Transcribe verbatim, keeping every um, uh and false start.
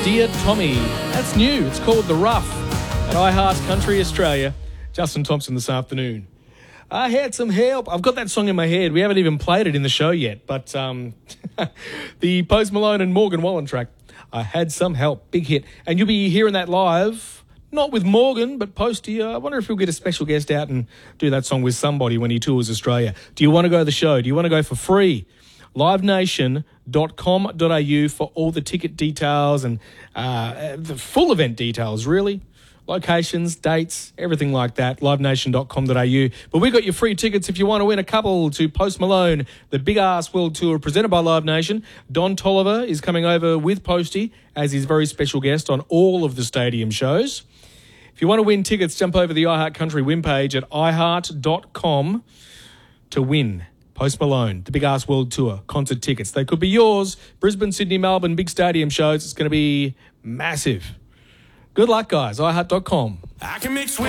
Dear Tommy. That's new. It's called The Rough at iHeart Country Australia. Justin Thompson this afternoon. I had some help. I've got that song in my head. We haven't even played it in the show yet, but um, the Post Malone and Morgan Wallen track, I Had Some Help, big hit. And you'll be hearing that live, not with Morgan, but Posty. I wonder if we'll get a special guest out and do that song with somebody when he tours Australia. Do you want to go to the show? Do you want to go for free? live nation dot com dot a u for all the ticket details and uh, the full event details, really. Locations, dates, everything like that, live nation dot com dot a u. But we got your free tickets if you want to win a couple to Post Malone, the Big Ass World Tour presented by Live Nation. Don Tolliver is coming over with Posty as his very special guest on all of the stadium shows. If you want to win tickets, jump over the iHeart Country win page at i heart dot com to win Post Malone, the Big Ass World Tour concert tickets. They could be yours. Brisbane, Sydney, Melbourne, big stadium shows. It's going to be massive. Good luck, guys. i heart dot com. I can mix